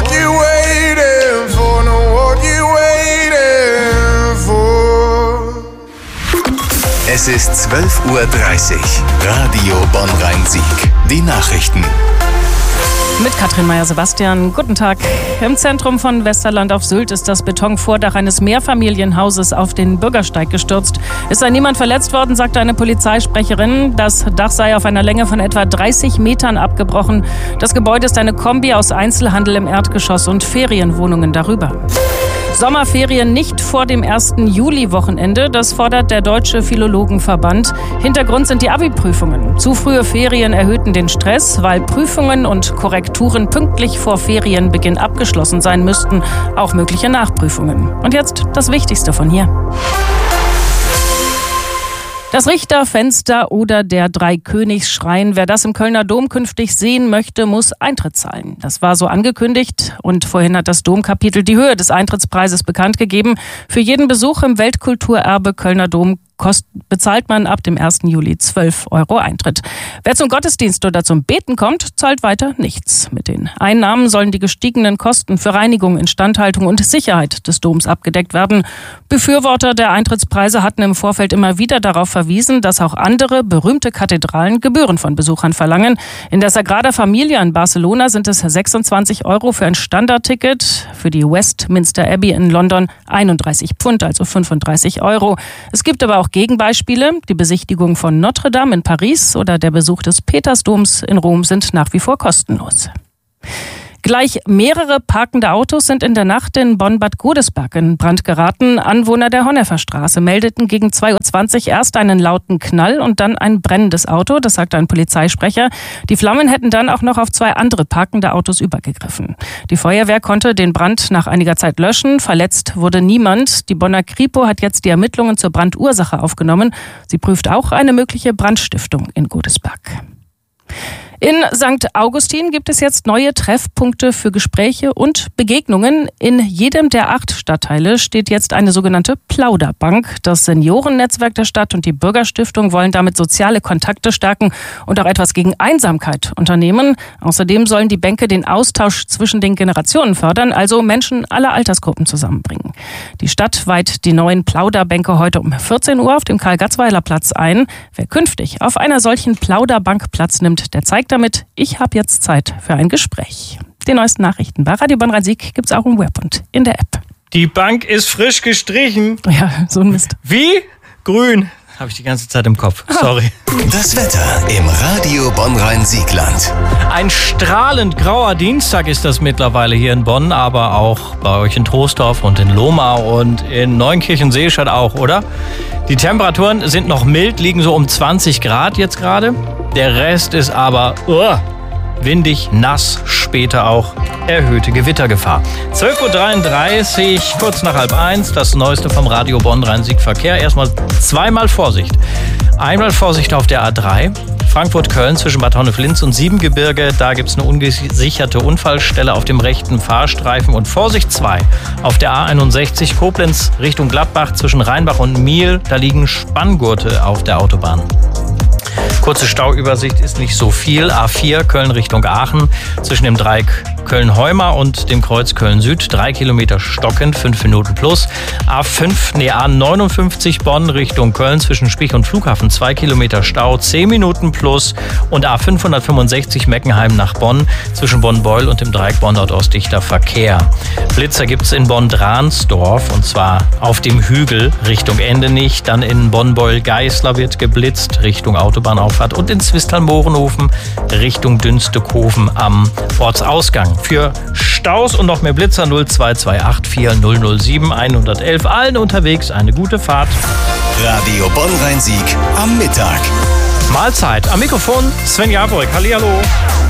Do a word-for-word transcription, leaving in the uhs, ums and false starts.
what you waiting for, no, what you waiting for. Es ist zwölf Uhr dreißig. Radio Bonn-Rhein-Sieg. Die Nachrichten. Mit Katrin Meyer-Sebastian. Guten Tag. Im Zentrum von Westerland auf Sylt ist das Betonvordach eines Mehrfamilienhauses auf den Bürgersteig gestürzt. Es sei niemand verletzt worden, sagte eine Polizeisprecherin. Das Dach sei auf einer Länge von etwa dreißig Metern abgebrochen. Das Gebäude ist eine Kombi aus Einzelhandel im Erdgeschoss und Ferienwohnungen darüber. Sommerferien nicht vor dem ersten Juli-Wochenende, das fordert der Deutsche Philologenverband. Hintergrund sind die Abi-Prüfungen. Zu frühe Ferien erhöhten den Stress, weil Prüfungen und Korrekturen pünktlich vor Ferienbeginn abgeschlossen sein müssten, auch mögliche Nachprüfungen. Und jetzt das Wichtigste von hier. Das Richterfenster oder der Dreikönigsschrein. Wer das im Kölner Dom künftig sehen möchte, muss Eintritt zahlen. Das war so angekündigt und vorhin hat das Domkapitel die Höhe des Eintrittspreises bekannt gegeben. Für jeden Besuch im Weltkulturerbe Kölner Dom Kost, bezahlt man ab dem ersten Juli zwölf Euro Eintritt. Wer zum Gottesdienst oder zum Beten kommt, zahlt weiter nichts. Mit den Einnahmen sollen die gestiegenen Kosten für Reinigung, Instandhaltung und Sicherheit des Doms abgedeckt werden. Befürworter der Eintrittspreise hatten im Vorfeld immer wieder darauf verwiesen, dass auch andere berühmte Kathedralen Gebühren von Besuchern verlangen. In der Sagrada Familia in Barcelona sind es sechsundzwanzig Euro für ein Standardticket. Für die Westminster Abbey in London einunddreißig Pfund, also fünfunddreißig Euro. Es gibt aber auch Gegenbeispiele. Die Besichtigung von Notre Dame in Paris oder der Besuch des Petersdoms in Rom sind nach wie vor kostenlos. Gleich mehrere parkende Autos sind in der Nacht in Bonn-Bad Godesberg in Brand geraten. Anwohner der Honneferstraße meldeten gegen zwei Uhr zwanzig erst einen lauten Knall und dann ein brennendes Auto, das sagte ein Polizeisprecher. Die Flammen hätten dann auch noch auf zwei andere parkende Autos übergegriffen. Die Feuerwehr konnte den Brand nach einiger Zeit löschen. Verletzt wurde niemand. Die Bonner Kripo hat jetzt die Ermittlungen zur Brandursache aufgenommen. Sie prüft auch eine mögliche Brandstiftung in Godesberg. In Sankt Augustin gibt es jetzt neue Treffpunkte für Gespräche und Begegnungen. In jedem der acht Stadtteile steht jetzt eine sogenannte Plauderbank. Das Seniorennetzwerk der Stadt und die Bürgerstiftung wollen damit soziale Kontakte stärken und auch etwas gegen Einsamkeit unternehmen. Außerdem sollen die Bänke den Austausch zwischen den Generationen fördern, also Menschen aller Altersgruppen zusammenbringen. Die Stadt weiht die neuen Plauderbänke heute um vierzehn Uhr auf dem Karl-Gatzweiler-Platz ein. Wer künftig auf einer solchen Plauderbank Platz nimmt, der zeigt damit, ich habe jetzt Zeit für ein Gespräch. Die neuesten Nachrichten bei Radio Bonn-Rhein-Sieg gibt's auch im Web und in der App. Die Bank ist frisch gestrichen. Ja, so ein Mist. Wie? Grün. Habe ich die ganze Zeit im Kopf. Sorry. Das Wetter im Radio Bonn-Rhein-Siegland. Ein strahlend grauer Dienstag ist das mittlerweile hier in Bonn, aber auch bei euch in Troisdorf und in Lohmar und in Neunkirchen-Seestadt auch, oder? Die Temperaturen sind noch mild, liegen so um zwanzig Grad jetzt gerade. Der Rest ist aber uh, windig, nass, später auch erhöhte Gewittergefahr. zwölf Uhr dreiunddreißig, kurz nach halb eins, das Neueste vom Radio Bonn-Rhein-Sieg Verkehr. Erstmal zweimal Vorsicht. Einmal Vorsicht auf der A drei, Frankfurt-Köln zwischen Bad Honnef-Linz und Siebengebirge. Da gibt es eine ungesicherte Unfallstelle auf dem rechten Fahrstreifen. Und Vorsicht zwei auf der A einundsechzig, Koblenz Richtung Gladbach zwischen Rheinbach und Miel. Da liegen Spanngurte auf der Autobahn. Kurze Stauübersicht ist nicht so viel. A vier Köln Richtung Aachen zwischen dem Dreieck Köln-Heumar und dem Kreuz Köln-Süd. Drei Kilometer stockend, fünf Minuten plus. A fünf, nee, A neunundfünfzig Bonn Richtung Köln zwischen Spich und Flughafen. Zwei Kilometer Stau, zehn Minuten plus. Und A fünfhundertfünfundsechzig Meckenheim nach Bonn zwischen Bonn-Beul und dem Dreieck Bonn-Nord-Ost dichter Verkehr. Blitzer gibt's in Bonn-Dransdorf und zwar auf dem Hügel Richtung Endenich. Dann in Bonn-Beul-Geißler wird geblitzt Richtung Autobahnauffahrt und in Zwistal-Mohrenhofen Richtung Dünstekofen am Ortsausgang. Für Staus und noch mehr Blitzer null zwei zwei acht vier null null sieben eins eins eins. Allen unterwegs eine gute Fahrt. Radio Bonn-Rhein-Sieg am Mittag. Mahlzeit. Am Mikrofon Sven Jabroek. Hallihallo.